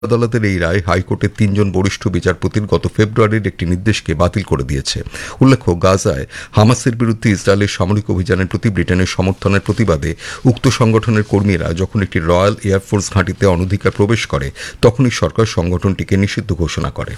আদালতের এই রায় হাইকোর্টের 3 জন বরিষ্ঠ বিচারপতির গত ফেব্রুয়ারির একটি নির্দেশকে বাতিল করে দিয়েছে। উল্লেখ্য, গাজায় হামাসের বিরুদ্ধে ইসরায়েলের সামরিক অভিযানের প্রতি ব্রিটেনের সমর্থনের প্রতিবাদে উক্ত সংগঠনের কর্মীরা যখন একটি রয়্যাল এয়ারফোর্স ঘাঁটিতে অনধিকার প্রবেশ করে তখনই সরকার সংগঠনটিকে নিষিদ্ধ ঘোষণা করে।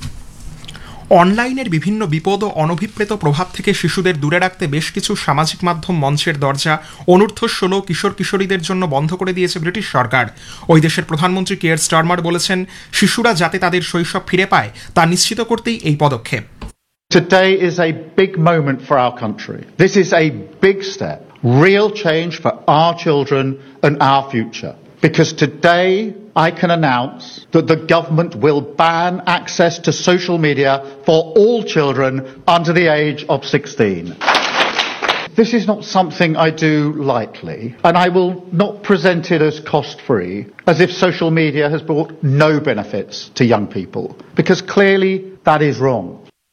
অনলাইনের বিভিন্ন বিপদ ও অনভিপ্রেত প্রভাব থেকে শিশুদের দূরে রাখতে বেশ কিছু সামাজিক মাধ্যম মঞ্চের দরজা অনূর্ধ্ব 16 কিশোর কিশোরীদের জন্য বন্ধ করে দিয়েছে ব্রিটিশ সরকার। ওই দেশের প্রধানমন্ত্রী কিয়ার স্টারমার বলেছেন, শিশুরা যাতে তাদের শৈশব ফিরে পায় তা নিশ্চিত করতেই এই পদক্ষেপ। Today is a big moment for our country. This is a big step, real change for our children and our future. Because today I can announce that the government will ban access to social media for all children under the age of 16. This is not something I do lightly, and I will not present it as cost-free, as if social media has brought no benefits to young people, because clearly that is wrong.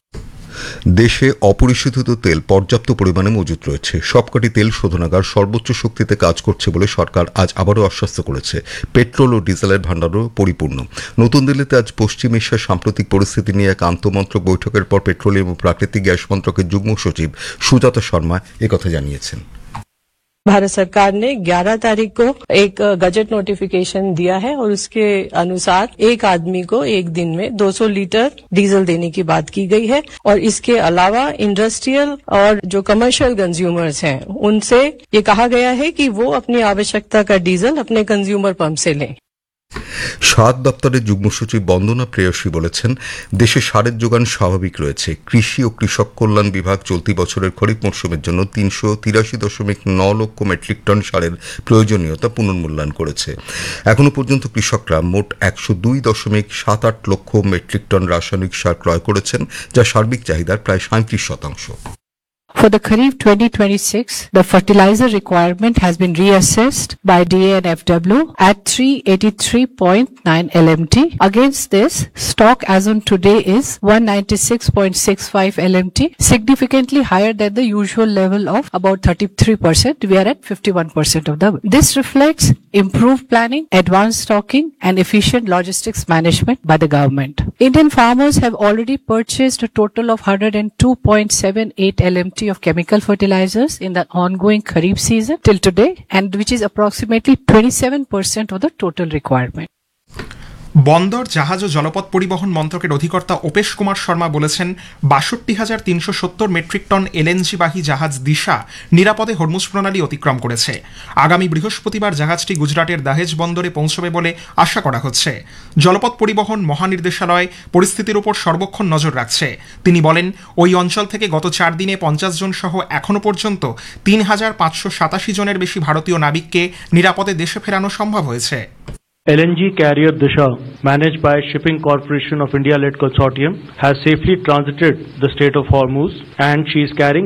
দেশে অপরিশোধিত তেল পর্যাপ্ত পরিমাণে মজুত রয়েছে। সবকটি তেল শোধনাগার সর্বোচ্চ শক্তিতে কাজ করছে বলে সরকার আজ আবারও আশ্বস্ত করেছে। পেট্রোল ও ডিজেলের ভাণ্ডারও পরিপূর্ণ। নতুন দিল্লিতে আজ পশ্চিম এশিয়ার সাম্প্রতিক পরিস্থিতি নিয়ে এক আন্তমন্ত্রক বৈঠকের পর পেট্রোলিয়াম ও প্রাকৃতিক গ্যাস মন্ত্রকের যুগ্ম সচিব সুজাতা শর্মা একথা জানিয়েছেন। भारत सरकार ने 11 तारीख को एक गजट नोटिफिकेशन दिया है और उसके अनुसार एक आदमी को एक दिन में 200 लीटर डीजल देने की बात की गई है। और इसके अलावा इंडस्ट्रियल और जो कमर्शियल कंज्यूमर्स हैं उनसे ये कहा गया है कि वो अपनी आवश्यकता का डीजल अपने कंज्यूमर पंप से लें। সাত দপ্তরের যুগ্ম সচিব বন্দনা প্রেয়সী বলেছেন, দেশে সারের যোগান স্বাভাবিক রয়েছে। কৃষি ও কৃষক কল্যাণ বিভাগ চলতি বছরের খরিফ মৌসুমের জন্য 383.9 লক্ষ মেট্রিক টন সারের প্রয়োজনীয়তা পুনর্মূল্যায়ন করেছে। এখনো পর্যন্ত কৃষকরা মোট 102.78 লক্ষ মেট্রিক টন রাসায়নিক সার ক্রয় করেছেন, যা সার্বিক চাহিদার প্রায় 37%। For the Kharif 2026, the fertilizer requirement has been reassessed by DANFW at 383.9 LMT. Against this, stock as on today is 196.65 LMT, significantly higher than the usual level of about 33%. We are at 51% of the. This reflects improved planning, advanced stocking, and efficient logistics management by the government. Indian farmers have already purchased a total of 102.78 LMT of chemical fertilizers in the ongoing Kharif season till today, and which is approximately 27% of the total requirement. বন্দর, জাহাজ ও জলপথ পরিবহন মন্ত্রকের অধিকর্তা অপেশ কুমার শর্মা বলেছেন, 62,370 metric ton LNG বাহী জাহাজ দিশা নিরাপদে হরমুজ প্রণালী অতিক্রম করেছে। আগামী বৃহস্পতিবার জাহাজটি গুজরাটের দাহেজ বন্দরে পৌঁছবে বলে আশা করা হচ্ছে। জলপথ পরিবহন মহানির্দেশালয় পরিস্থিতির উপর সর্বক্ষণ নজর রাখছে। তিনি বলেন, ওই অঞ্চল থেকে গত 4 দিনে 50 জন সহ এখনো পর্যন্ত 3,587 জনের বেশি ভারতীয় নাবিককে নিরাপদে দেশে ফেরানো সম্ভব হয়েছে। LNG carrier Disha, managed by Shipping Corporation of India-led consortium, has safely transited the Strait of Hormuz, and she is carrying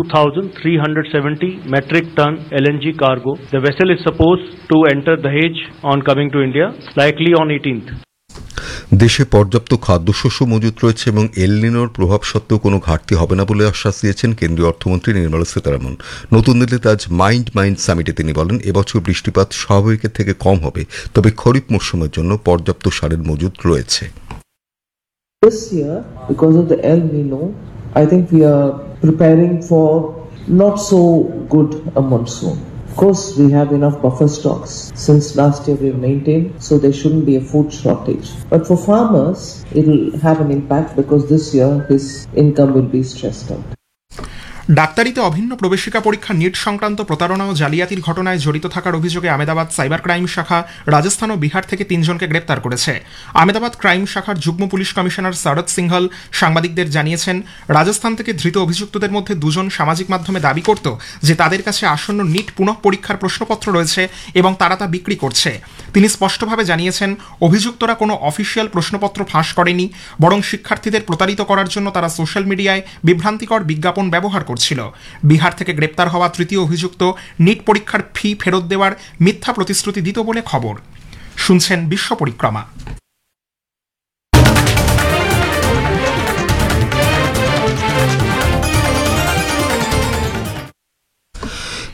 62,370 metric ton LNG cargo. The vessel is supposed to enter Dahej on coming to India, likely on 18th. দেশে পর্যাপ্ত খাদ্যশস্য মজুত রয়েছে এবং এল নিনোর প্রভাব সত্ত্বেও কোনো ঘাটতি হবে না বলে আশ্বাস দিয়েছেন কেন্দ্রীয় অর্থমন্ত্রী নির্মলা সীতারামন। নতুন দিল্লিতে আজ মাইন্ড সামিটে তিনি বলেন, এবছর বৃষ্টিপাত স্বাভাবিকের থেকে কম হবে, তবে খরিফ মৌসুমের জন্য পর্যাপ্ত সারের মজুত রয়েছে। This year, because of the El Nino, I think we are preparing for not so good a monsoon. Of course, we have enough buffer stocks. Since last year we have maintained, so there shouldn't be a food shortage. But for farmers, it will have an impact because this year his income will be stressed out. ডাক্তারিতে অভিন্ন প্রবেশিকা পরীক্ষা NEET সংক্রান্ত প্রতারণা ও জালিয়াতির ঘটনায় জড়িত থাকার অভিযোগে আহমেদাবাদ সাইবার ক্রাইম শাখা রাজস্থান ও বিহার থেকে 3 জনকে গ্রেপ্তার করেছে। আহমেদাবাদ ক্রাইম শাখার যুগ্ম পুলিশ কমিশনার শরদ সিংহল সাংবাদিকদের জানিয়েছেন, রাজস্থান থেকে ধৃত অভিযুক্তদের মধ্যে 2 জন সামাজিক মাধ্যমে দাবি করত যে তাদের কাছে আসন্ন নিট পুনঃ পরীক্ষার প্রশ্নপত্র রয়েছে এবং তারা তা বিক্রি করছে। তিনি স্পষ্টভাবে জানিয়েছেন, অভিযুক্তরা কোনো অফিসিয়াল প্রশ্নপত্র ফাঁস করেনি, বরং শিক্ষার্থীদের প্রতারিত করার জন্য তারা সোশ্যাল মিডিয়ায় বিভ্রান্তিকর বিজ্ঞাপন ব্যবহার করছিল। বিহার থেকে গ্রেপ্তার হওয়া তৃতীয় অভিযুক্ত নিট পরীক্ষার ফি ফেরত দেওয়ার মিথ্যা প্রতিশ্রুতি দিত বলে খবর। শুনছেন বিশ্ব পরিক্রমা।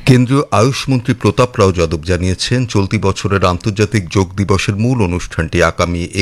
কেন্দ্রীয় আয়ুষ মন্ত্রী প্রতাপ রাও যাদব জানিয়েছেন, চলতি বছরের আন্তর্জাতিক যোগ দিবসের মূল অনুষ্ঠানটি আগামী